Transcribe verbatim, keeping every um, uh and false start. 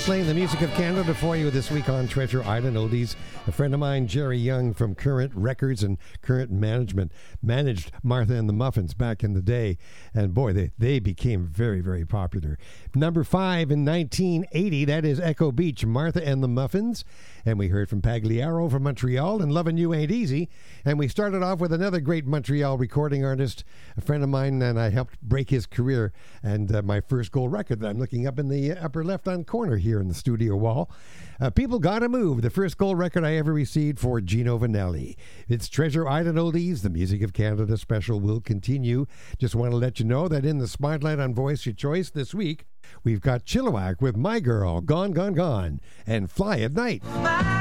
playing the music of Canada for you this week on Treasure Island Oldies. A friend of mine, Jerry Young from Current Records and Current Management, managed Martha and the Muffins back in the day. And boy, they, they became very, very popular. Number five in nineteen eighty, that is Echo Beach, Martha and the Muffins. And we heard from Pagliaro from Montreal and Lovin' You Ain't Easy. And we started off with another great Montreal recording artist, a friend of mine, and I helped break his career. And uh, my first gold record that I'm looking up in the upper left-hand corner here in the studio wall. Uh, People Gotta Move, the first gold record I ever received for Gino Vanelli. It's Treasure Island Oldies, the Music of Canada special will continue. Just want to let you know that in the Spotlight on Voice Your Choice this week, we've got Chilliwack with My Girl, Gone, Gone, Gone, and Fly at Night. My